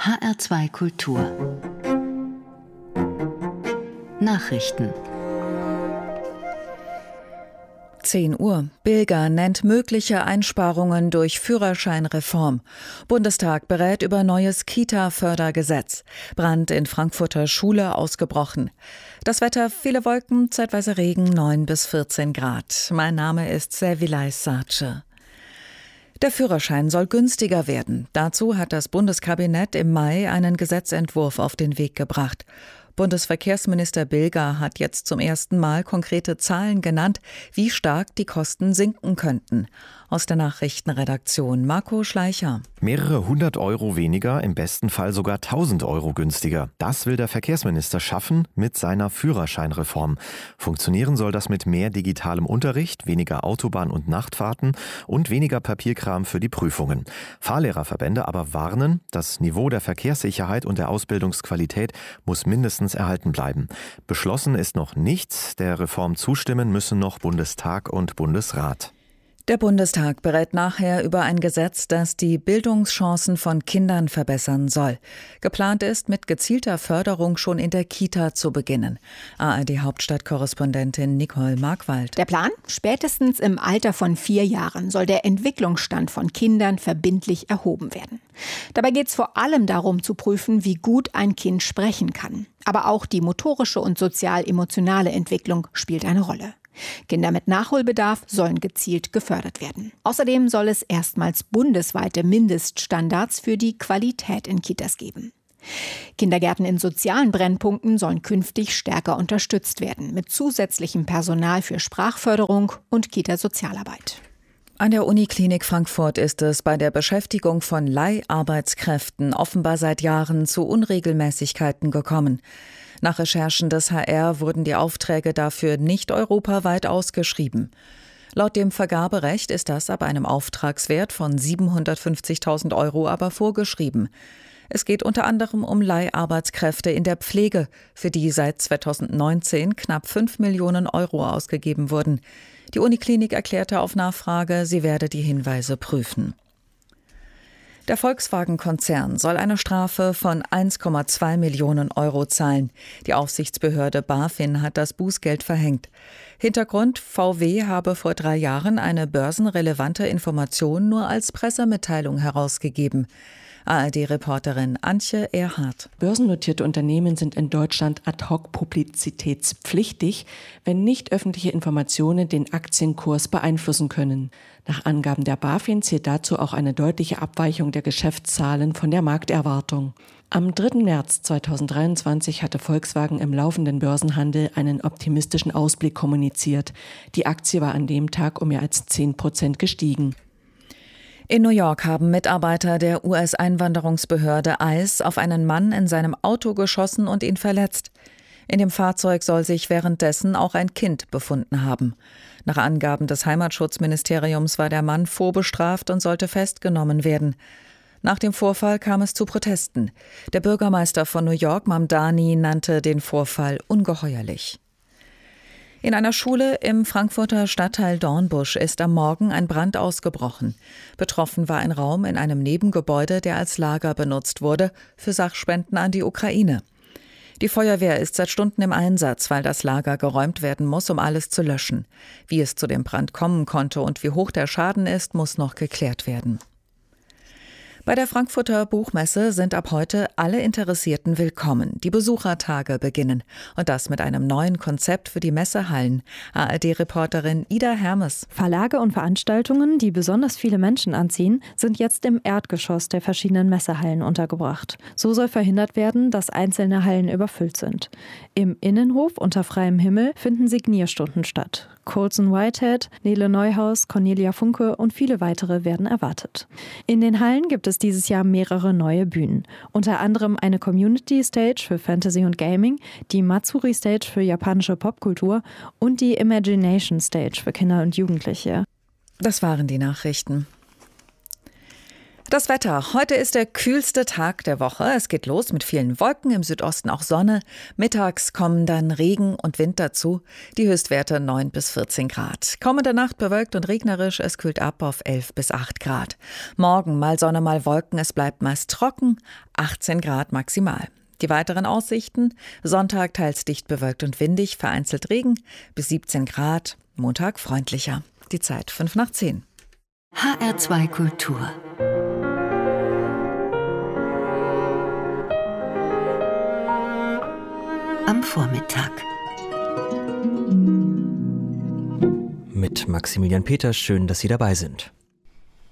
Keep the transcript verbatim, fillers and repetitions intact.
H R zwei Kultur Nachrichten. zehn Uhr. Bilger nennt mögliche Einsparungen durch Führerscheinreform. Bundestag berät über neues Kita-Fördergesetz. Brand in Frankfurter Schule ausgebrochen. Das Wetter, viele Wolken, zeitweise Regen, neun bis vierzehn Grad. Mein Name ist Servilay Sace. Der Führerschein soll günstiger werden. Dazu hat das Bundeskabinett im Mai einen Gesetzentwurf auf den Weg gebracht. Bundesverkehrsminister Bilger hat jetzt zum ersten Mal konkrete Zahlen genannt, wie stark die Kosten sinken könnten. Aus der Nachrichtenredaktion Marco Schleicher. Mehrere hundert Euro weniger, im besten Fall sogar tausend Euro günstiger. Das will der Verkehrsminister schaffen mit seiner Führerscheinreform. Funktionieren soll das mit mehr digitalem Unterricht, weniger Autobahn- und Nachtfahrten und weniger Papierkram für die Prüfungen. Fahrlehrerverbände aber warnen, das Niveau der Verkehrssicherheit und der Ausbildungsqualität muss mindestens erhalten bleiben. Beschlossen ist noch nichts. Der Reform zustimmen müssen noch Bundestag und Bundesrat. Der Bundestag berät nachher über ein Gesetz, das die Bildungschancen von Kindern verbessern soll. Geplant ist, mit gezielter Förderung schon in der Kita zu beginnen. A R D-Hauptstadtkorrespondentin Nicole Markwald. Der Plan? Spätestens im Alter von vier Jahren soll der Entwicklungsstand von Kindern verbindlich erhoben werden. Dabei geht es vor allem darum zu prüfen, wie gut ein Kind sprechen kann. Aber auch die motorische und sozial-emotionale Entwicklung spielt eine Rolle. Kinder mit Nachholbedarf sollen gezielt gefördert werden. Außerdem soll es erstmals bundesweite Mindeststandards für die Qualität in Kitas geben. Kindergärten in sozialen Brennpunkten sollen künftig stärker unterstützt werden, mit zusätzlichem Personal für Sprachförderung und Kita-Sozialarbeit. An der Uniklinik Frankfurt ist es bei der Beschäftigung von Leiharbeitskräften offenbar seit Jahren zu Unregelmäßigkeiten gekommen. Nach Recherchen des H R wurden die Aufträge dafür nicht europaweit ausgeschrieben. Laut dem Vergaberecht ist das ab einem Auftragswert von siebenhundertfünfzigtausend Euro aber vorgeschrieben. Es geht unter anderem um Leiharbeitskräfte in der Pflege, für die seit zweitausendneunzehn knapp fünf Millionen Euro ausgegeben wurden. Die Uniklinik erklärte auf Nachfrage, sie werde die Hinweise prüfen. Der Volkswagen-Konzern soll eine Strafe von eins Komma zwei Millionen Euro zahlen. Die Aufsichtsbehörde BaFin hat das Bußgeld verhängt. Hintergrund: V W habe vor drei Jahren eine börsenrelevante Information nur als Pressemitteilung herausgegeben. A R D-Reporterin Antje Erhardt. Börsennotierte Unternehmen sind in Deutschland ad-hoc-publizitätspflichtig, wenn nicht öffentliche Informationen den Aktienkurs beeinflussen können. Nach Angaben der BaFin zählt dazu auch eine deutliche Abweichung der Geschäftszahlen von der Markterwartung. Am dritten März zweitausenddreiundzwanzig hatte Volkswagen im laufenden Börsenhandel einen optimistischen Ausblick kommuniziert. Die Aktie war an dem Tag um mehr als zehn Prozent gestiegen. In New York haben Mitarbeiter der U S-Einwanderungsbehörde ICE auf einen Mann in seinem Auto geschossen und ihn verletzt. In dem Fahrzeug soll sich währenddessen auch ein Kind befunden haben. Nach Angaben des Heimatschutzministeriums war der Mann vorbestraft und sollte festgenommen werden. Nach dem Vorfall kam es zu Protesten. Der Bürgermeister von New York, Mamdani, nannte den Vorfall ungeheuerlich. In einer Schule im Frankfurter Stadtteil Dornbusch ist am Morgen ein Brand ausgebrochen. Betroffen war ein Raum in einem Nebengebäude, der als Lager benutzt wurde, für Sachspenden an die Ukraine. Die Feuerwehr ist seit Stunden im Einsatz, weil das Lager geräumt werden muss, um alles zu löschen. Wie es zu dem Brand kommen konnte und wie hoch der Schaden ist, muss noch geklärt werden. Bei der Frankfurter Buchmesse sind ab heute alle Interessierten willkommen. Die Besuchertage beginnen. Und das mit einem neuen Konzept für die Messehallen. A R D-Reporterin Ida Hermes. Verlage und Veranstaltungen, die besonders viele Menschen anziehen, sind jetzt im Erdgeschoss der verschiedenen Messehallen untergebracht. So soll verhindert werden, dass einzelne Hallen überfüllt sind. Im Innenhof unter freiem Himmel finden Signierstunden statt. Colson Whitehead, Nele Neuhaus, Cornelia Funke und viele weitere werden erwartet. In den Hallen gibt es dieses Jahr mehrere neue Bühnen. Unter anderem eine Community Stage für Fantasy und Gaming, die Matsuri Stage für japanische Popkultur und die Imagination Stage für Kinder und Jugendliche. Das waren die Nachrichten. Das Wetter. Heute ist der kühlste Tag der Woche. Es geht los mit vielen Wolken, im Südosten auch Sonne. Mittags kommen dann Regen und Wind dazu. Die Höchstwerte neun bis vierzehn Grad. Kommende Nacht bewölkt und regnerisch. Es kühlt ab auf elf bis acht Grad. Morgen mal Sonne, mal Wolken. Es bleibt meist trocken. achtzehn Grad maximal. Die weiteren Aussichten: Sonntag teils dicht bewölkt und windig, vereinzelt Regen bis siebzehn Grad. Montag freundlicher. Die Zeit fünf nach zehn. H R zwei Kultur. Am Vormittag. Mit Maximilian Peters, schön, dass Sie dabei sind.